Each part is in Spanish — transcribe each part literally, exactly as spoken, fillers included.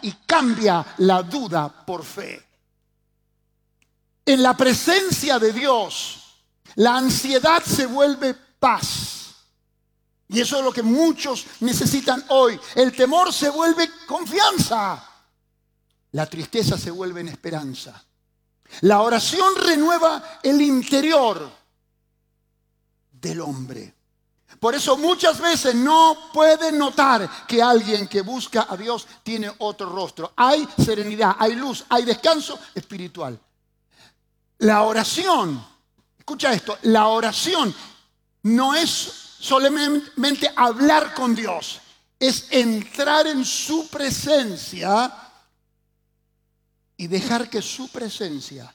y cambia la duda por fe. En la presencia de Dios, la ansiedad se vuelve paz. Y eso es lo que muchos necesitan hoy. El temor se vuelve confianza. La tristeza se vuelve en esperanza. La oración renueva el interior del hombre. Por eso muchas veces no puede notar que alguien que busca a Dios tiene otro rostro. Hay serenidad, hay luz, hay descanso espiritual. La oración, escucha esto, la oración no es solamente hablar con Dios, es entrar en su presencia y dejar que su presencia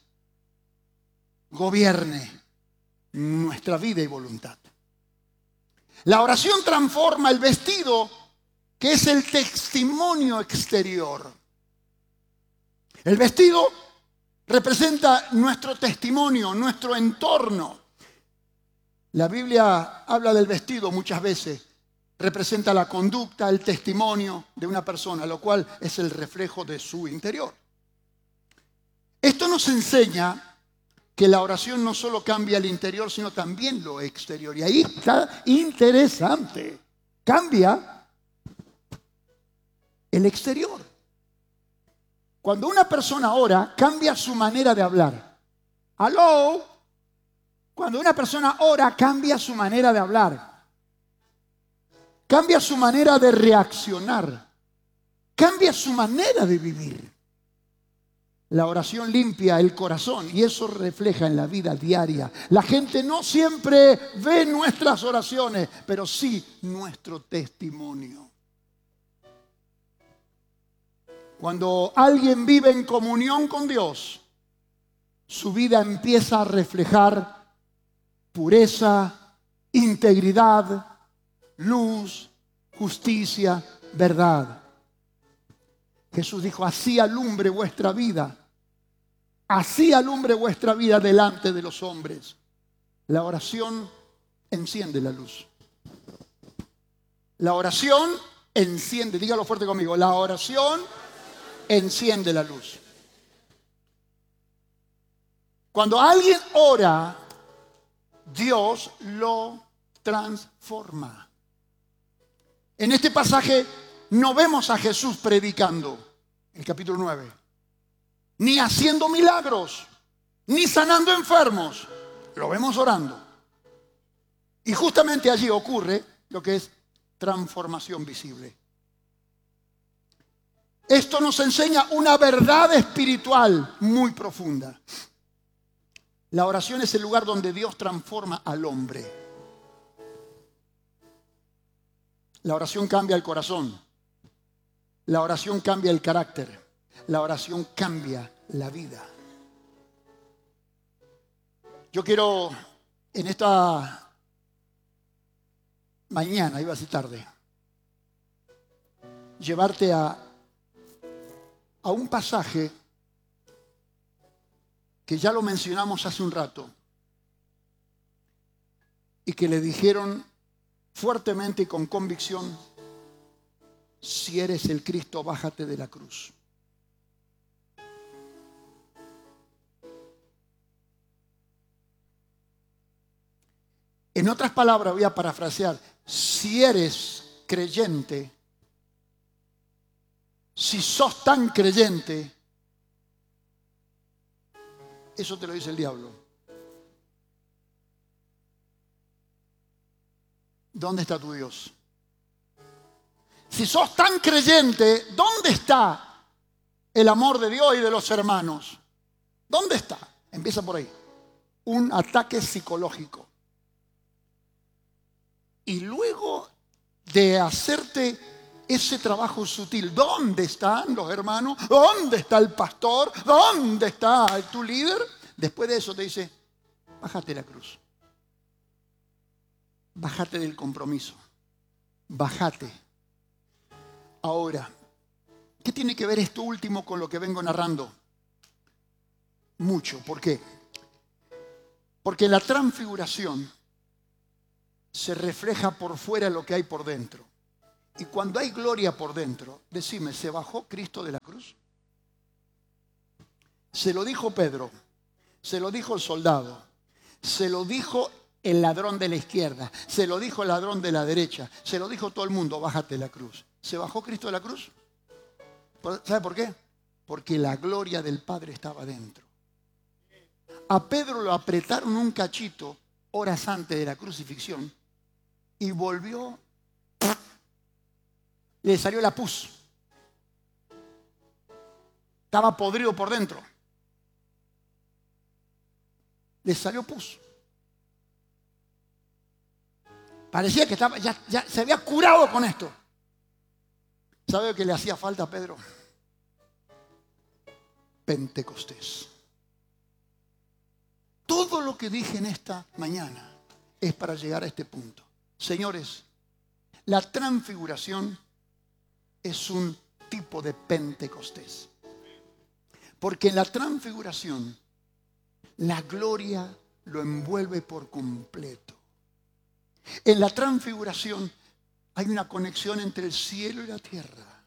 gobierne nuestra vida y voluntad. La oración transforma el vestido, que es el testimonio exterior. El vestido representa nuestro testimonio, nuestro entorno. La Biblia habla del vestido muchas veces. Representa la conducta, el testimonio de una persona, lo cual es el reflejo de su interior. Esto nos enseña que la oración no solo cambia el interior, sino también lo exterior. Y ahí está interesante. Cambia el exterior. Cuando una persona ora, cambia su manera de hablar. ¿Aló? Cuando una persona ora, cambia su manera de hablar. Cambia su manera de reaccionar. Cambia su manera de vivir. La oración limpia el corazón y eso refleja en la vida diaria. La gente no siempre ve nuestras oraciones, pero sí nuestro testimonio. Cuando alguien vive en comunión con Dios, su vida empieza a reflejar pureza, integridad, luz, justicia, verdad. Jesús dijo, así alumbre vuestra vida. Así alumbre vuestra vida delante de los hombres. La oración enciende la luz. La oración enciende, dígalo fuerte conmigo, la oración enciende la luz. Cuando alguien ora, Dios lo transforma. En este pasaje no vemos a Jesús predicando, en el capítulo nueve, ni haciendo milagros, ni sanando enfermos. Lo vemos orando. Y justamente allí ocurre lo que es transformación visible. Esto nos enseña una verdad espiritual muy profunda. La oración es el lugar donde Dios transforma al hombre. La oración cambia el corazón. La oración cambia el carácter. La oración cambia la vida. Yo quiero en esta mañana, iba a ser tarde, llevarte a, a un pasaje que ya lo mencionamos hace un rato y que le dijeron fuertemente y con convicción, si eres el Cristo, bájate de la cruz. En otras palabras, voy a parafrasear, si eres creyente, si sos tan creyente, eso te lo dice el diablo. ¿Dónde está tu Dios? Si sos tan creyente, ¿dónde está el amor de Dios y de los hermanos? ¿Dónde está? Empieza por ahí. Un ataque psicológico. Y luego de hacerte ese trabajo sutil, ¿dónde están los hermanos? ¿Dónde está el pastor? ¿Dónde está tu líder? Después de eso te dice, bájate la cruz. Bájate del compromiso. Bájate. Ahora, ¿qué tiene que ver esto último con lo que vengo narrando? Mucho. ¿Por qué? Porque la transfiguración se refleja por fuera lo que hay por dentro. Y cuando hay gloria por dentro, decime, ¿se bajó Cristo de la cruz? Se lo dijo Pedro, se lo dijo el soldado, se lo dijo el ladrón de la izquierda, se lo dijo el ladrón de la derecha, se lo dijo todo el mundo, bájate de la cruz. ¿Se bajó Cristo de la cruz? ¿Sabe por qué? Porque la gloria del Padre estaba dentro. A Pedro lo apretaron un cachito horas antes de la crucifixión y volvió, le salió la pus. Estaba podrido por dentro. Le salió pus. Parecía que estaba, ya, ya se había curado con esto. ¿Sabe lo que le hacía falta a Pedro? Pentecostés. Todo lo que dije en esta mañana es para llegar a este punto. Señores, la transfiguración es un tipo de Pentecostés. Porque en la transfiguración la gloria lo envuelve por completo. En la transfiguración hay una conexión entre el cielo y la tierra.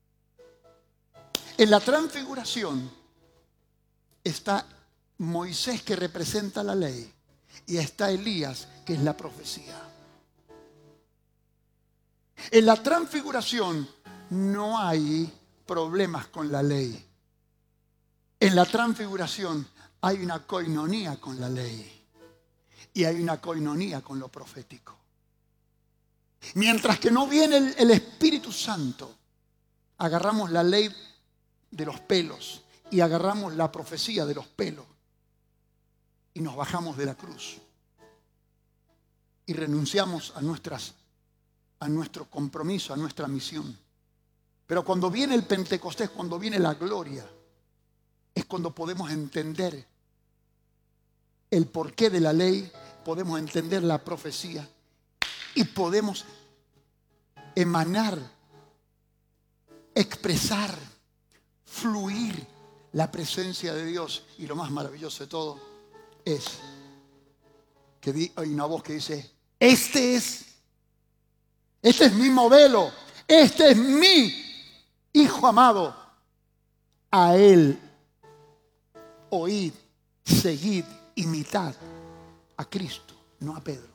En la transfiguración está Moisés, que representa la ley, y está Elías, que es la profecía. En la transfiguración no hay problemas con la ley. En la transfiguración hay una coinonía con la ley y hay una coinonía con lo profético. Mientras que no viene el, el Espíritu Santo, agarramos la ley de los pelos y agarramos la profecía de los pelos y nos bajamos de la cruz y renunciamos a, nuestras, a nuestro compromiso, a nuestra misión. Pero cuando viene el Pentecostés, cuando viene la gloria, es cuando podemos entender el porqué de la ley, podemos entender la profecía y podemos emanar, expresar, fluir la presencia de Dios. Y lo más maravilloso de todo es que hay una voz que dice: este es, este es mi modelo, este es mi Hijo amado, a Él oíd, seguid, imitad a Cristo, no a Pedro.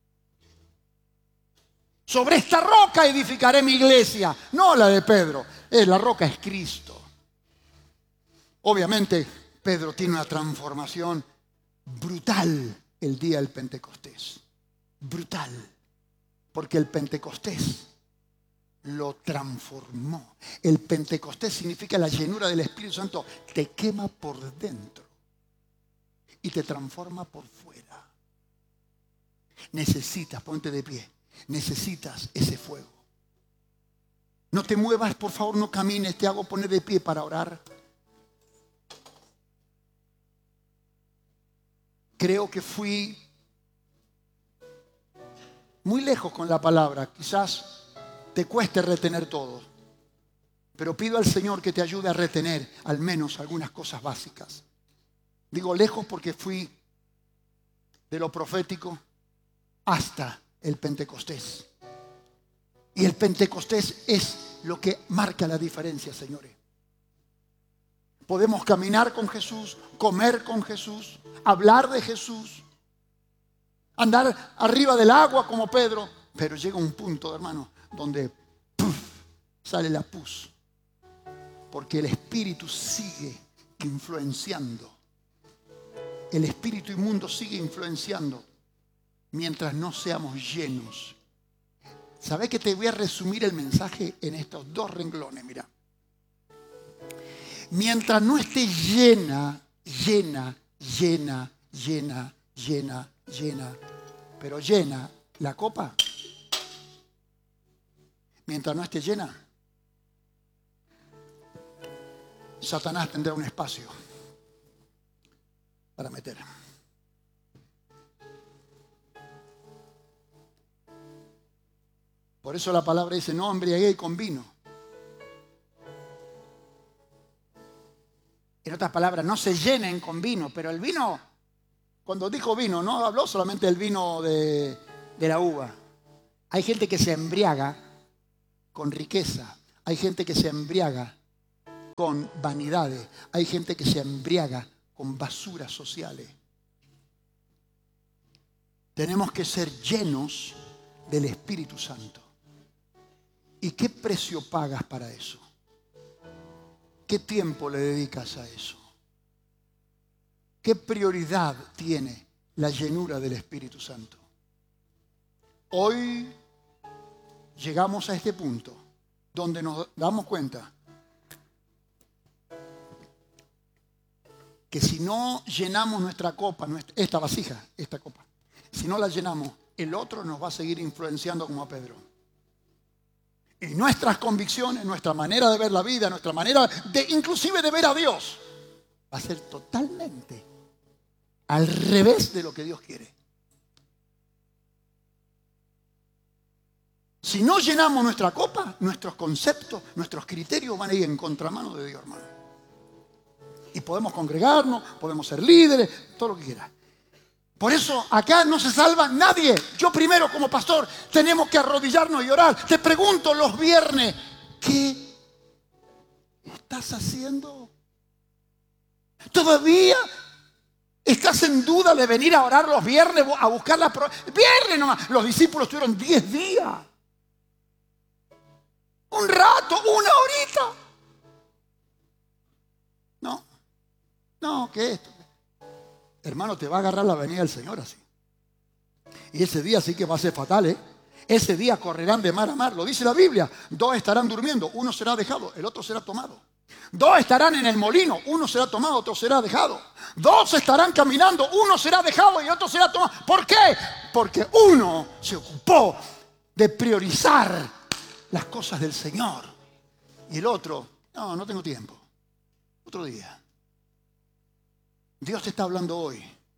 Sobre esta roca edificaré mi iglesia, no la de Pedro, eh, la roca es Cristo. Obviamente Pedro tiene una transformación brutal el día del Pentecostés, brutal, porque el Pentecostés lo transformó. El Pentecostés significa la llenura del Espíritu Santo, te quema por dentro y te transforma por fuera. Necesitas, ponte de pie, necesitas ese fuego. No te muevas, por favor, no camines, te hago poner de pie para orar. Creo que fui muy lejos con la palabra, quizás te cueste retener todo, pero pido al Señor que te ayude a retener al menos algunas cosas básicas. Digo lejos porque fui de lo profético hasta el Pentecostés. Y el Pentecostés es lo que marca la diferencia, señores. Podemos caminar con Jesús, comer con Jesús, hablar de Jesús, andar arriba del agua como Pedro, pero llega un punto, hermano, donde ¡puf!, sale la pus, porque el espíritu sigue influenciando. El espíritu inmundo sigue influenciando mientras no seamos llenos. ¿Sabes que te voy a resumir el mensaje en estos dos renglones? Mira, mientras no esté llena, llena, llena, llena, llena, llena, pero llena la copa, mientras no esté llena, Satanás tendrá un espacio para meter. Por eso la palabra dice: no embriaguéis con vino. En otras palabras, no se llenen con vino. Pero el vino, cuando dijo vino, no habló solamente del vino de, de la uva. Hay gente que se embriaga con riqueza. Hay gente que se embriaga con vanidades. Hay gente que se embriaga con basuras sociales. Tenemos que ser llenos del Espíritu Santo. ¿Y qué precio pagas para eso? ¿Qué tiempo le dedicas a eso? ¿Qué prioridad tiene la llenura del Espíritu Santo? Hoy llegamos a este punto donde nos damos cuenta que si no llenamos nuestra copa, esta vasija, esta copa, si no la llenamos, el otro nos va a seguir influenciando como a Pedro. Y nuestras convicciones, nuestra manera de ver la vida, nuestra manera de inclusive de ver a Dios, va a ser totalmente al revés de lo que Dios quiere. Si no llenamos nuestra copa, nuestros conceptos, nuestros criterios van a ir en contramano de Dios, hermano. Y podemos congregarnos, podemos ser líderes, todo lo que quiera. Por eso acá no se salva nadie. Yo primero como pastor tenemos que arrodillarnos y orar. Te pregunto los viernes, ¿qué estás haciendo? ¿Todavía estás en duda de venir a orar los viernes, a buscar la pro... Viernes nomás. Los discípulos tuvieron diez días. Un rato, una horita. No, no, ¿qué es esto? Hermano, te va a agarrar la venida del Señor así. Y ese día sí que va a ser fatal, ¿eh? Ese día correrán de mar a mar. Lo dice la Biblia. Dos estarán durmiendo. Uno será dejado, el otro será tomado. Dos estarán en el molino. Uno será tomado, otro será dejado. Dos estarán caminando. Uno será dejado y otro será tomado. ¿Por qué? Porque uno se ocupó de priorizar las cosas del Señor. Y el otro, no, no tengo tiempo. Otro día. Dios te está hablando hoy.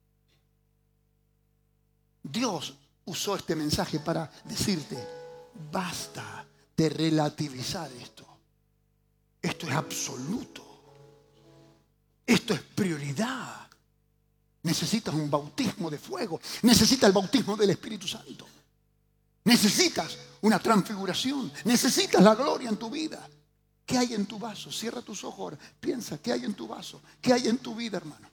Dios usó este mensaje para decirte, basta de relativizar esto. Esto es absoluto. Esto es prioridad. Necesitas un bautismo de fuego. Necesitas el bautismo del Espíritu Santo. Necesitas una transfiguración. Necesitas la gloria en tu vida. ¿Qué hay en tu vaso? Cierra tus ojos ahora. Piensa, ¿qué hay en tu vaso? ¿Qué hay en tu vida, hermano?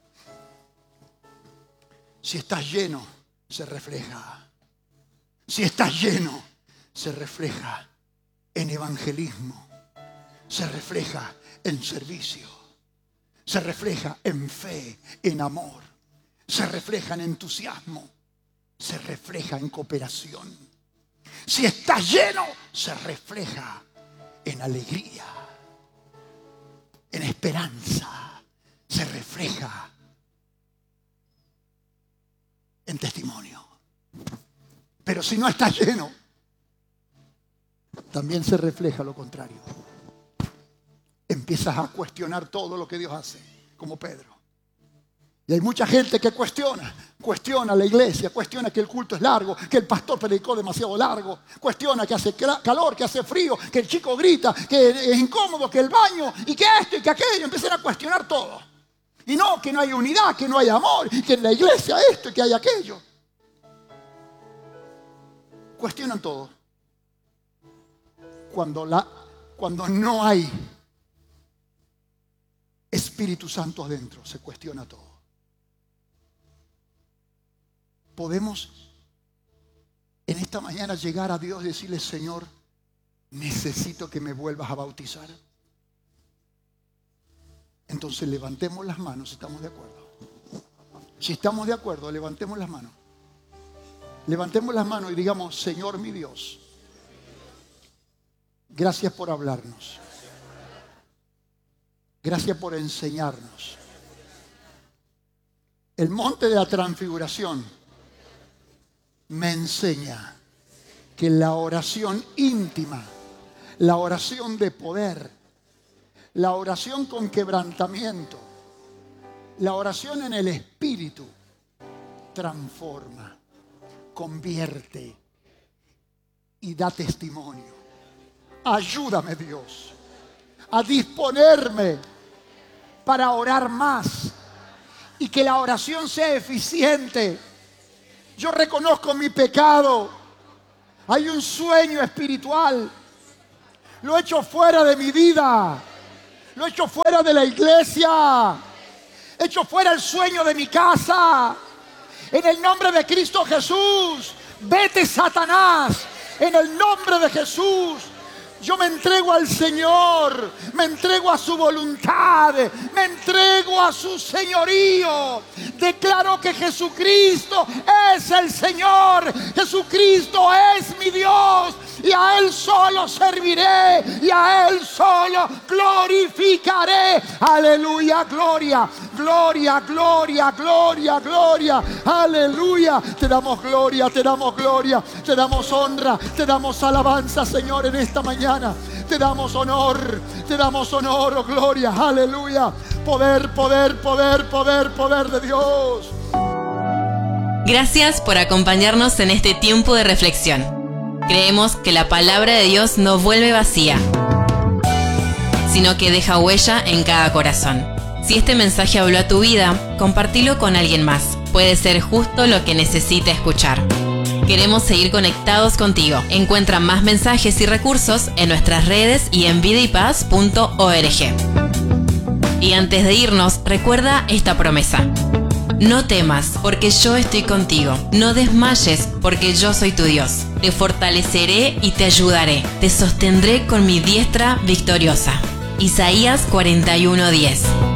Si estás lleno, se refleja. Si estás lleno, se refleja en evangelismo. Se refleja en servicio. Se refleja en fe, en amor. Se refleja en entusiasmo. Se refleja en cooperación. Si estás lleno, se refleja en alegría, en esperanza. Se refleja en testimonio. Pero si no estás lleno, también se refleja lo contrario. Empiezas a cuestionar todo lo que Dios hace, como Pedro. Y hay mucha gente que cuestiona, cuestiona la iglesia, cuestiona que el culto es largo, que el pastor predicó demasiado largo, cuestiona que hace calor, que hace frío, que el chico grita, que es incómodo, que el baño, y que esto y que aquello. Empiezan a cuestionar todo. Y no, que no hay unidad, que no hay amor, que en la iglesia esto y que hay aquello. Cuestionan todo. Cuando, la, cuando no hay Espíritu Santo adentro, se cuestiona todo. Podemos en esta mañana llegar a Dios y decirle, Señor, necesito que me vuelvas a bautizar. Entonces levantemos las manos si estamos de acuerdo. Si estamos de acuerdo, levantemos las manos. Levantemos las manos y digamos, Señor mi Dios, gracias por hablarnos. Gracias por enseñarnos. El monte de la transfiguración me enseña que la oración íntima, la oración de poder, la oración con quebrantamiento, la oración en el Espíritu transforma, convierte y da testimonio. Ayúdame, Dios, a disponerme para orar más y que la oración sea eficiente. Yo reconozco mi pecado. Hay un sueño espiritual. Lo echo fuera de mi vida. Lo echo fuera de la iglesia. Echo fuera el sueño de mi casa. En el nombre de Cristo Jesús. Vete, Satanás. En el nombre de Jesús. Yo me entrego al Señor, me entrego a su voluntad, me entrego a su señorío. Declaro que Jesucristo es el Señor, Jesucristo es mi Dios, y a Él solo serviré, y a Él solo glorificaré. Aleluya, gloria, gloria, gloria, gloria, gloria. Aleluya, te damos gloria, te damos gloria, te damos honra, te damos alabanza, Señor, en esta mañana. Te damos honor, te damos honor, oh gloria, aleluya. Poder, poder, poder, poder, poder de Dios. Gracias por acompañarnos en este tiempo de reflexión. Creemos que la palabra de Dios no vuelve vacía, sino que deja huella en cada corazón. Si este mensaje habló a tu vida, compartilo con alguien más. Puede ser justo lo que necesita escuchar. Queremos seguir conectados contigo. Encuentra más mensajes y recursos en nuestras redes y en vida y paz punto org. Y antes de irnos, recuerda esta promesa. No temas, porque yo estoy contigo. No desmayes, porque yo soy tu Dios. Te fortaleceré y te ayudaré. Te sostendré con mi diestra victoriosa. Isaías cuarenta y uno diez.